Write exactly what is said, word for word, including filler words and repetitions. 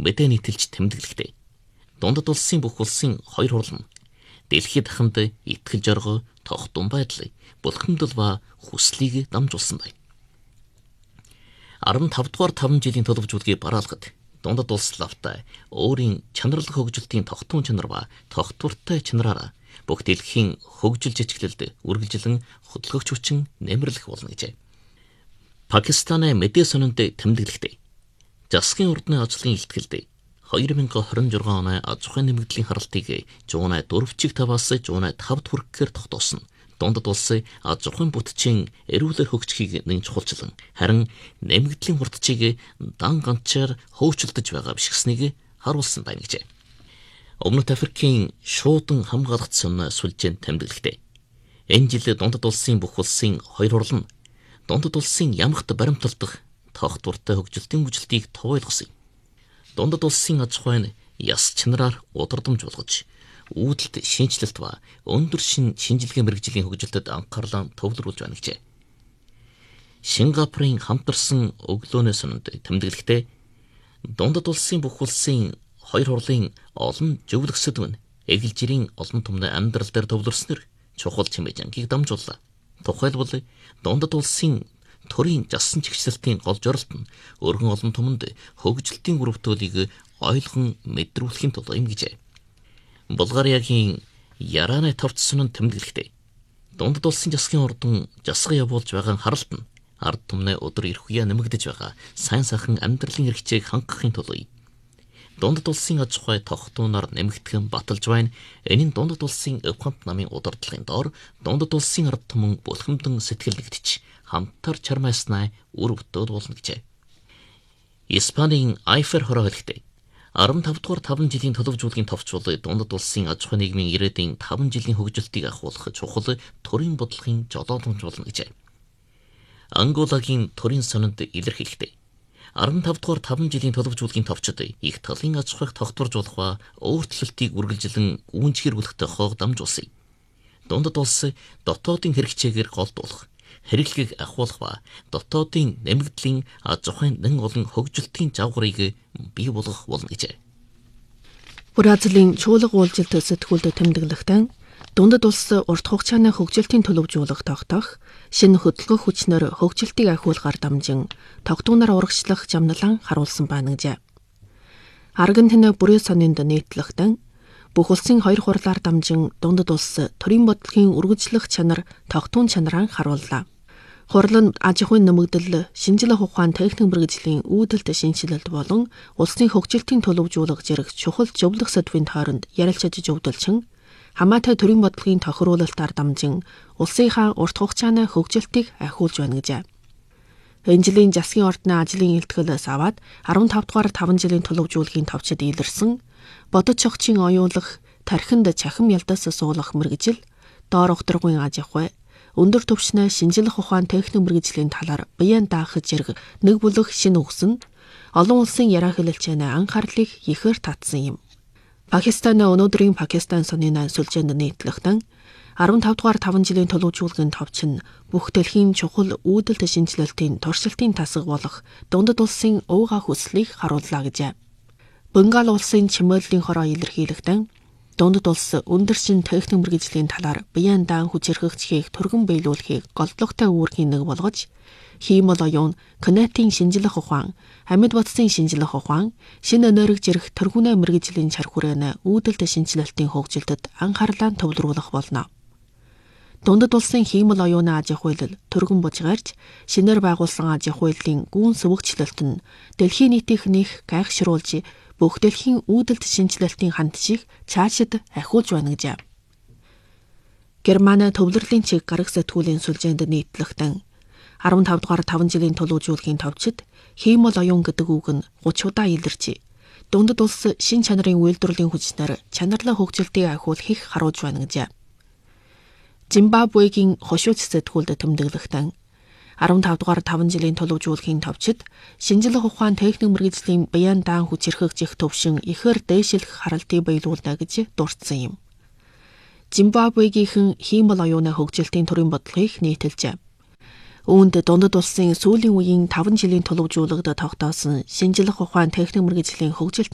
мэдээ нийтэлж тэмдэглэхдээ дундад улсын бүх улсын хоёр хурал нь дэлхийд дахинд итгэл жаргал, тогтун байдал, булхамдал ба хүслийг дамжуулсан байна. арван тав дугаар таван жилийн төлөвжүүлгийг бараалгад дундад улс лавтай өөрийн чанарлаг хөгжилтийн тогтун чанар ба тогтвортой чанараараа бүх дэлхийн хөгжил жижиглэлд үргэлжлэн хөдөлгөгч хүчин нэмэрлэх болно гэжээ. Пакистаны мэдээ сонинд тэмдэглэхдээ засгийн ордны ажлын илтгэлд хоёр мянга хорин жургаан оны аж ахуйн нэмэгдлийн харалтыг жуунай дөрвөн чиг таваас жуунай тав хүрэхээр тогтоосон. Дундад улсын аж ахуйн бүтцийн эрүүлэр хөгжихийг нэн чухалчлан харин нэмэгдлийн хурдчийг дан ганцаар хөөцөлдөж байгаа биш гэснийг харуулсан байна гэжээ. Өмнөд Африкийн шуудан хамгаалалт сонин сүлжээнд тэмдэглэхдээ энэ жил дундад улсын бүх улсын хоёр хурал нь дундад улсын ямагт баримталдах тогтвортой хөгжилтийн бүжлтийг товойлгосон. Дундад улсын аж ахуй нь яс чанараар удирдамж болгож, үүдэлт шинжилэлт ба өндөр шин шинжилгээ мэргэжлийн хөгжилтэд анхаарлаа төвлөрүүлж байна гэжээ. Сингапурын хамтарсан өглөөнөөс нь тэмдэглэхдээ дундад улсын бүх улсын хоёр хурлын олон зөвлөх сэдв нь эгэл жирийн олон түмний амьдрал дээр төвлөрснөр чухал чимээ жангийг дамжууллаа. Тухайлбал дундад улсын төрийн жасан чигсэлтийн гол зорилт нь өргөн олон түмэнд хөгжилтийн өрөвтөлийг ойлгон мэдрүүлэхийн тулд юм гэжээ. Булгариагийн Яраны тавцсан нь тэмдэглэхдээ дундад улсын засгийн ордон засга явуулж байгаа харалт нь ард түмний өдөр ирэх үе нэмэгдэж байгаа сайн сайхан амьдралын хэрэгцээг хангахын тулд дундад улсын аж ахуй тогтунаар нэмэгдэхэн баталж байна. Энэ нь дундад улсын Өвхамт намын удирдлагын доор дундад улсын ард түмэн булхамдан сэтгэл нэгдэж хамтар чармайснаа үр бүтээд болно гэжээ. Испанийн Айфер хороо хэлэхдээ арван тав дугаар таван жилийн төлөвжүүлгийн товчвол дундад улсын аж ахуй нийгмийн ирээдүйн таван жилийн хөгжилтийг ахуулах чухал төрийн бодлогын жолоодомж болно гэжээ. Анголагийн төрийн сонинд илэрхийлэхдээ арван тав дугаар таван жилийн төлөвжүүлгийн товчид их талын аж ахуйг тогтворжуулах ба өөрчлөлтийг үргэлжлэн гүйцэтгэхтэй хоог дамжуулсан. Дундад улс дотоодын хэрэгцээгээр голдуулах, хэрэглэгийг ахуулах ба дотоодын нэмэгдлийн аж ахуйн нэн олон хөгжилтийн загварыг бий болгох болно гэжээ. Бразилийн чуулга уулзалт сэтгүүлд тэмдэглэхдээ дундад улс урт хугацааны хөгжилтийн төлөвжүүлэх тогтоох, шинэ хөдөлгөөх хүчнээр хөгжилтийг ахиулахаар дамжин тогтунаар урагшлах жамналан харуулсан байна гэжээ. Аргентины бүрээ сонинд нийтлэхдээ бүх улсын хоёр хурлаар дамжин дундад улс төрийн бодлогын үргэлжлэх чанар тогтун чанараа харууллаа. Хурал нь аж ахуйн нэмэгдэл, шинжилгээ ухаан техник мэргэжлийн үүдэлт шинжилэлт болон улсын хөгжилтийн төлөвжүүлэх зэрэг чухал зөвлөх сэдвийн тойронд ярилцаж зөвдөлчин хамаатай төрийн бодлогын тохируулалтаар дамжин улсынхаа урт хугацааны хөгжилтийг ахиулж байна гэжээ. Энэ жилийн засгийн ордны ажлын илтгэлээс аваад арван тав дугаар таван жилийн төлөвжүүлгийн товчид илэрсэн бодож цогцын оюулах, тархинд чахим ялдаас суулгах мэргэжил, доор ухтрагын аж ахуй, өндөр түвшний шинжилэх ухаан техник мэргэжлийн талаар биеэн даах зэрэг нэг бүлэг шинэ өгсөн олон улсын яриа хэлэлцээний анхаарлыг ихээр татсан юм. Пакистаны өнөөдрийн Пакистан сонины сүлжээнд нийтлэхдээ арван тав дугаар таван жилийн төлөвжүүлгийн товч нь бүх дэлхийн чухал үүдэлт шинжилэлтийн туршилтын тасаг болох дундад улсын ууга хүслийг харууллаа гэжээ. Бенгал улсын чимээлийн хороо илэрхийлэхдээ дундад улс өндөр шин техник мэргэжлийн талаар биеэн даан хүчирхэгчхийг түргэн биелүүлэхийг голдлогтой үүргийн нэг болгож, хиймэл оюун, кинетийн шинжилэх ухаан, амьд бодисын шинжилэх ухаан, шинэ энерги зэрэг тэргүүнээ мэргэжлийн чар хүрээний үүдэлт шинжилэлтийн хөгжилтэд анхаарлаа төвлөрүүлэх болно. Дундад улсын хиймэл оюуны аж ахуйлал түргэн бужгаарч, шинээр байгуулсан аж ахуйлын гүн сүвэгчлэлт нь дэлхийн нийтийнхнийх гайхшруулж бүх дэлхийн үүдэлт шинжилэлтийн ханд шиг цаашид ахиулж байна гэжээ. Германы төвлөрлийн чиг гарах сэтгүүлийн сүлжээнд нийтлэхдээ арван тав дугаар таван жилийн төлөвжүүлгийн товчид хиймэл оюун гэдэг үг нь гуч удаа илэрч, дундад улс шин чанарын үйлдвэрлэлийн хүчнээр чанарлаг хөгжилтийг ахиулахыг харуулж байна гэжээ. Зимбабвегийн хошууц сэтгүүлд тэмдэглэхдээ арван тав дугаар таван жилийн төлөвжүүлгийн товчид шинжилэх ухаан техник мэргэжлийн биеэн даан хүчирхэгжих төвшин ихээр дээшлэх харалтыг биелүүлнэ гэж дурдсан юм. Зимбабвегийнхэн хиймэл оюуны хөгжилтийн төрийн бодлогыг нийтэлжээ. Үүнд дундад улсын сүүлийн үеийн таван жилийн төлөвжүүлэгт тогтоосон шинжилэх ухаан техник мэргэжлийн хөгжилт